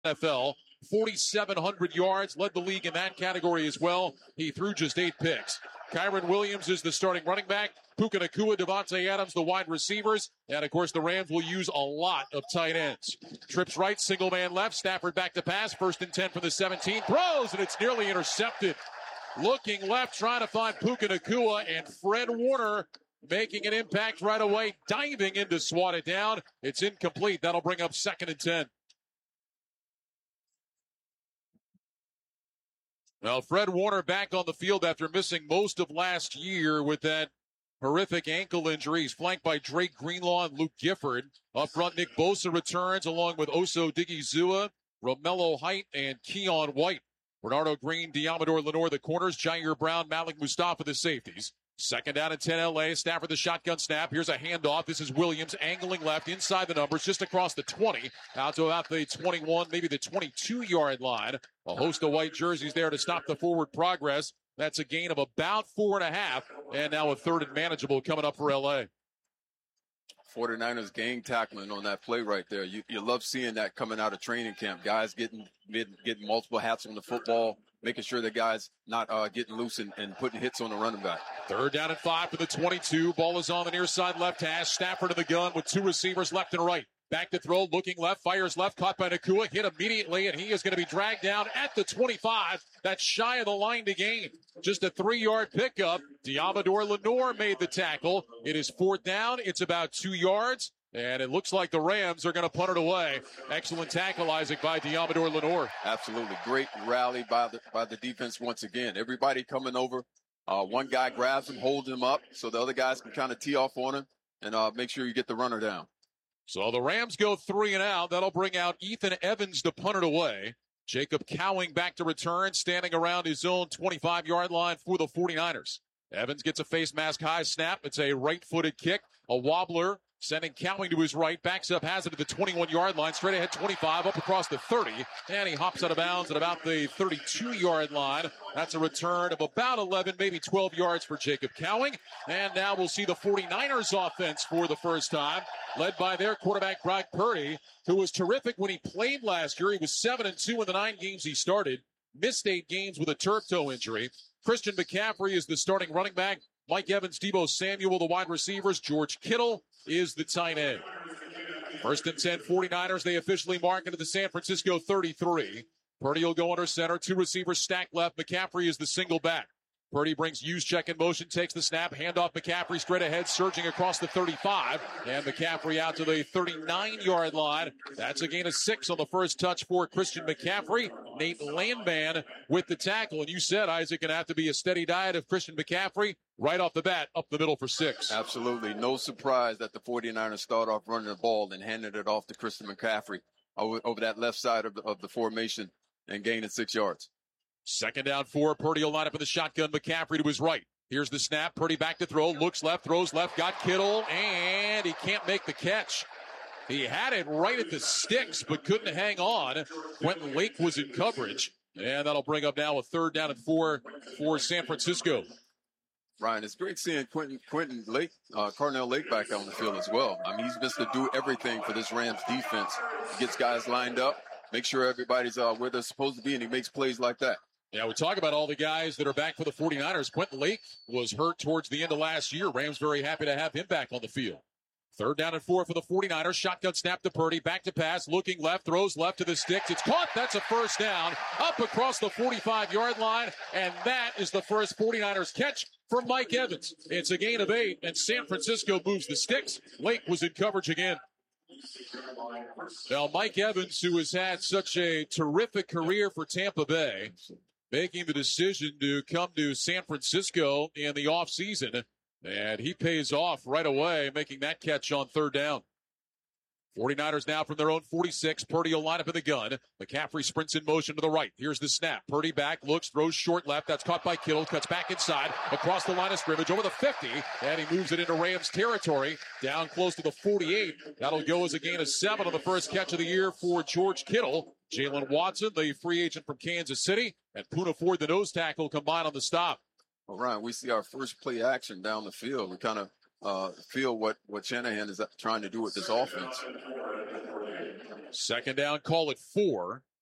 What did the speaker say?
NFL. 4,700 yards, led the league in that category as well. He threw just 8 picks. Kyron Williams is the starting running back. Puka Nacua, Devontae Adams, the wide receivers. And, of course, the Rams will use a lot of tight ends. Trips right, single man left. Stafford back to pass. 1st and 10 from the 17. Throws, and it's nearly intercepted. Looking left, trying to find Puka Nacua, and Fred Warner making an impact right away, diving in to swat it down. It's incomplete. That'll bring up 2nd and 10. Well, Fred Warner back on the field after missing most of last year with that horrific ankle injury. He's flanked by Drake Greenlaw and Luke Gifford. Up front, Nick Bosa returns along with Oso Digizua, Romello Height, and Keon White. Bernardo Green, Diamador Lenore, the corners. Jair Brown, Malik Mustafa, the safeties. 2nd down and 10 LA. Stafford the shotgun snap. Here's a handoff. This is Williams angling left inside the numbers, just across the 20, out to about the 21, maybe the 22-yard line. A host of white jerseys there to stop the forward progress. That's a gain of about 4.5, and now a 3rd and manageable coming up for LA. 49ers gang tackling on that play right there. You love seeing that coming out of training camp. Guys getting multiple hats on the football, making sure the guys not getting loose and putting hits on the running back. 3rd down and 5 for the 22. Ball is on the near side left hash. Stafford in the gun with 2 receivers left and right. Back to throw, looking left, fires left, caught by Nacua, hit immediately, and he is going to be dragged down at the 25. That's shy of the line to gain. Just a 3-yard pickup. Diamador Lenore made the tackle. It is 4th down. It's about 2 yards, and it looks like the Rams are going to punt it away. Excellent tackle, Isaac, by Diamador Lenore. Absolutely. Great rally by the defense once again. Everybody coming over. One guy grabs him, holds him up, so the other guys can kind of tee off on him and make sure you get the runner down. So the Rams go 3 and out. That'll bring out Ethan Evans to punt it away. Jacob Cowing back to return, standing around his own 25-yard line for the 49ers. Evans gets a face mask high snap. It's a right-footed kick, a wobbler, sending Cowing to his right, backs up, has it at the 21-yard line, straight ahead 25, up across the 30, and he hops out of bounds at about the 32-yard line. That's a return of about 11, maybe 12 yards for Jacob Cowing. And now we'll see the 49ers offense for the first time, led by their quarterback, Brock Purdy, who was terrific when he played last year. He was 7-2 in the 9 games he started, missed 8 games with a turf toe injury. Christian McCaffrey is the starting running back. Mike Evans, Deebo Samuel, the wide receivers. George Kittle is the tight end. 1st and 10, 49ers. They officially mark into the San Francisco 33. Purdy will go under center. 2 receivers stacked left. McCaffrey is the single back. Purdy brings Juszczyk in motion, takes the snap, handoff McCaffrey straight ahead, surging across the 35, and McCaffrey out to the 39-yard line. That's a gain of 6 on the first touch for Christian McCaffrey. Nate Landman with the tackle, and you said, Isaac, going to have to be a steady diet of Christian McCaffrey right off the bat, up the middle for 6. Absolutely. No surprise that the 49ers start off running the ball and handed it off to Christian McCaffrey over that left side of the formation and gaining 6 yards. 2nd down 4. Purdy will line up in the shotgun. McCaffrey to his right. Here's the snap. Purdy back to throw. Looks left. Throws left. Got Kittle. And he can't make the catch. He had it right at the sticks, but couldn't hang on. Quentin Lake was in coverage. And that'll bring up now a 3rd down and 4 for San Francisco. Ryan, it's great seeing Quentin Lake, Carnell Lake back on the field as well. I mean, he's Mr. Do Everything for this Rams defense. He gets guys lined up, make sure everybody's where they're supposed to be, and he makes plays like that. Yeah, we talk about all the guys that are back for the 49ers. Quentin Lake was hurt towards the end of last year. Rams very happy to have him back on the field. 3rd down and 4 for the 49ers. Shotgun snap to Purdy. Back to pass. Looking left. Throws left to the sticks. It's caught. That's a 1st down. Up across the 45-yard line. And that is the first 49ers catch from Mike Evans. It's a gain of 8. And San Francisco moves the sticks. Lake was in coverage again. Now, Mike Evans, who has had such a terrific career for Tampa Bay, making the decision to come to San Francisco in the offseason. And he pays off right away, making that catch on 3rd down. 49ers now from their own 46. Purdy will line up in the gun. McCaffrey sprints in motion to the right. Here's the snap. Purdy back, looks, throws short left. That's caught by Kittle. Cuts back inside, across the line of scrimmage, over the 50. And he moves it into Rams territory, down close to the 48. That'll go as a gain of 7 on the first catch of the year for George Kittle. Jalen Watson, the free agent from Kansas City, and Poona Ford, the nose tackle, combine on the stop. Well, Ryan, we see our first play action down the field. We kind of feel what Shanahan is trying to do with this offense. Second down, call it 4.